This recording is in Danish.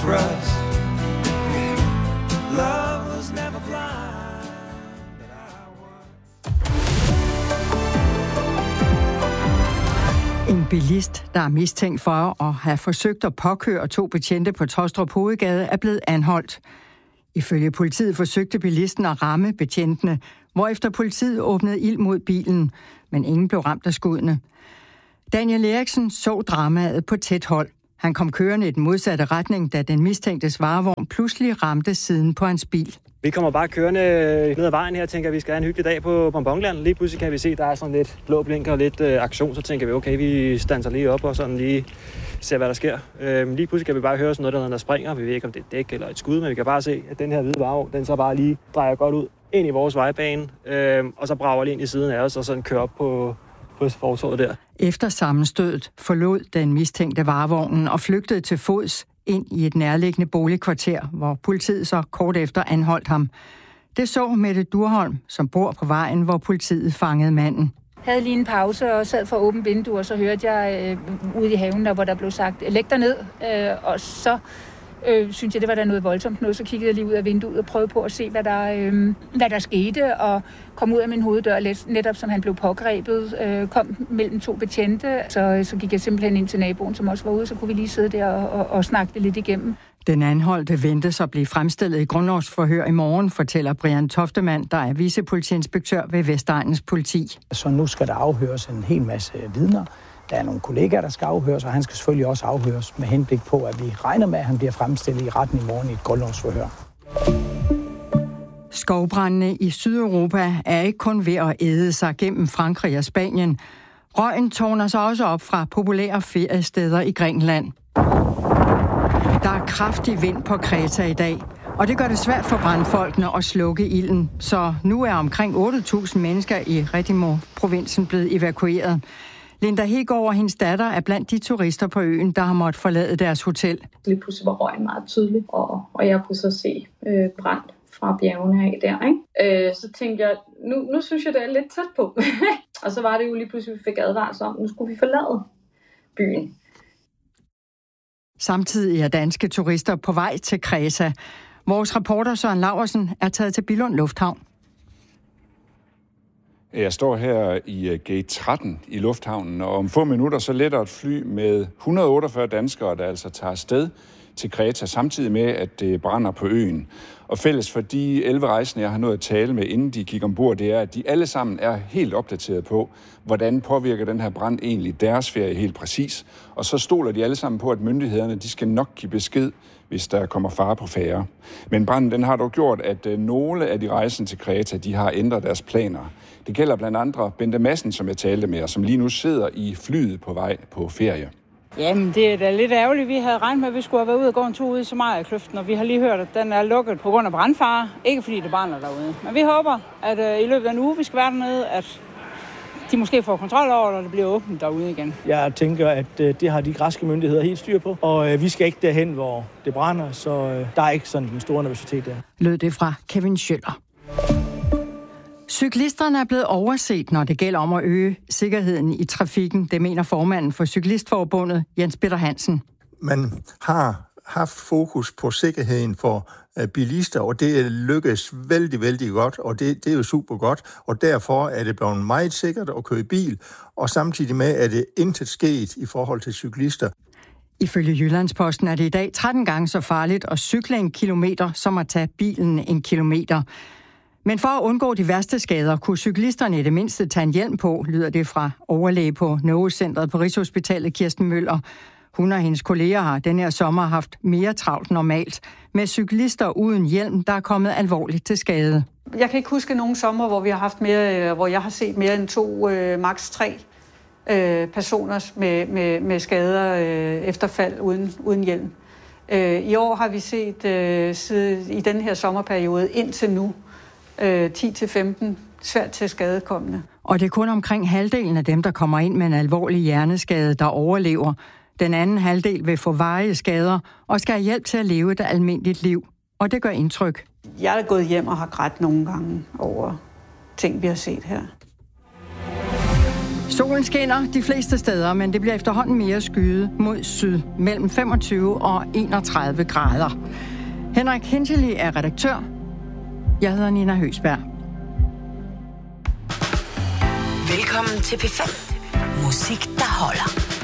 trust. Love was never blind, but I was. En bilist, der er mistænkt for at have forsøgt at påkøre 2 betjente på Taastrup Hovedgade, er blevet anholdt. Ifølge politiet forsøgte bilisten at ramme betjentene, hvorefter politiet åbnede ild mod bilen, men ingen blev ramt af skuddene. Daniel Eriksen så dramaet på tæt hold. Han kom kørende i den modsatte retning, da den mistænktes varevogn pludselig ramte siden på hans bil. Vi kommer bare kørende ned ad vejen her og tænker, at vi skal have en hyggelig dag på Bonbonland. Lige pludselig kan vi se, at der er sådan lidt blå blinker og lidt aktion, så tænker vi, okay, vi standser lige op og sådan lige ser, hvad der sker. Lige pludselig kan vi bare høre sådan noget, der springer. Vi ved ikke, om det er et dæk eller et skud, men vi kan bare se, at den her hvide varevogn, den så bare lige drejer godt ud ind i vores vejbane, og så brager lige ind i siden af os og sådan kører op på fortovet der. Efter sammenstødet forlod den mistænkte varevognen og flygtede til fods ind i et nærliggende boligkvarter, hvor politiet så kort efter anholdt ham. Det så Mette Durholm, som bor på vejen, hvor politiet fangede manden. Jeg havde lige en pause og sad for åbent vindue, og så hørte jeg ude i haven, der, hvor der blev sagt, læg dig ned, og så synes jeg, det var da noget voldsomt noget. Så kiggede jeg lige ud af vinduet og prøvede på at se, hvad der skete, og kom ud af min hoveddør, netop som han blev pågrebet, kom mellem 2 betjente. Så gik jeg simpelthen ind til naboen, som også var ude, så kunne vi lige sidde der og snakke det lidt igennem. Den anholdte ventes at blive fremstillet i grundlovsforhør i morgen, fortæller Brian Toftemand, der er vicepolitiinspektør ved Vestegnens politi. Så nu skal der afhøres en hel masse vidner. Der er nogle kollegaer, der skal afhøres, og han skal selvfølgelig også afhøres med henblik på, at vi regner med, at han bliver fremstillet i retten i morgen i et grundlovsforhør. Skovbrandene i Sydeuropa er ikke kun ved at æde sig gennem Frankrig og Spanien. Røgen tårner sig også op fra populære feriesteder i Grækenland. Der er kraftig vind på Kreta i dag, og det gør det svært for brandfolkene at slukke ilden. Så nu er omkring 8.000 mennesker i Redimo-provinsen blevet evakueret. Linda Hegaard og hendes datter er blandt de turister på øen, der har måttet forlade deres hotel. Lige pludselig var røgen meget tydelig, og jeg kunne så se brand fra bjergene af der. Ikke? Så tænkte jeg, nu synes jeg, det er lidt tæt på. Og så var det jo lige pludselig, vi fik advarsel om, nu skulle vi forlade byen. Samtidig er danske turister på vej til Kreta. Vores reporter Søren Laursen er taget til Billund Lufthavn. Jeg står her i gate 13 i lufthavnen, og om få minutter så letter et fly med 148 danskere, der altså tager afsted til Kreta, samtidig med, at det brænder på øen. Og fælles for de 11 rejsende, jeg har nået at tale med, inden de gik ombord, det er, at de alle sammen er helt opdateret på, hvordan påvirker den her brand egentlig deres ferie helt præcis. Og så stoler de alle sammen på, at myndighederne de skal nok give besked, hvis der kommer fare på færre. Men branden den har dog gjort, at nogle af de rejsende til Kreta, de har ændret deres planer. Det gælder blandt andre Bente Madsen, som jeg talte med, og som lige nu sidder i flyet på vej på ferie. Jamen, det er da lidt ærgerligt. Vi havde regnet med, at vi skulle have været ude og gå en tur ude i Somalia-kløften, og vi har lige hørt, at den er lukket på grund af brandfare. Ikke fordi det brænder derude. Men vi håber, at i løbet af en uge, vi skal være dernede, at de måske får kontrol over, og det bliver åbent derude igen. Jeg tænker, at det har de græske myndigheder helt styr på, og vi skal ikke derhen, hvor det brænder, så der er ikke sådan en stor nervøsitet der. Lød det fra Kevin Schøller. Cyklisterne er blevet overset, når det gælder om at øge sikkerheden i trafikken. Det mener formanden for Cyklistforbundet, Jens Peter Hansen. Man har haft fokus på sikkerheden for bilister, og det lykkes vældig, vældig godt, og det er jo super godt, og derfor er det blevet meget sikkert at køre i bil, og samtidig med, at det intet sket i forhold til cyklister. Ifølge Jyllandsposten er det i dag 13 gange så farligt at cykle 1 kilometer, som at tage bilen 1 kilometer. Men for at undgå de værste skader, kunne cyklisterne i det mindste tage en hjelm på, lyder det fra overlæge på Novocentret på Rigshospitalet, Kirsten Møller. Hun og hendes kolleger har den her sommer haft mere travlt normalt med cyklister uden hjelm, der er kommet alvorligt til skade. Jeg kan ikke huske nogen sommer, hvor vi har haft mere, hvor jeg har set mere end 2, maks 3 personer med skader efter fald uden hjelm. I år har vi set i den her sommerperiode indtil nu 10-15 svært til skadekommende. Og det er kun omkring halvdelen af dem, der kommer ind med en alvorlig hjerneskade, der overlever. Den anden halvdel vil få varige skader og skal have hjælp til at leve et almindeligt liv. Og det gør indtryk. Jeg er gået hjem og har grædt nogle gange over ting, vi har set her. Solen skinner de fleste steder, men det bliver efterhånden mere skyet mod syd, mellem 25 og 31 grader. Henrik Hintelig er redaktør. Jeg hedder Nina Høsberg. Velkommen til P5. Musik, der holder.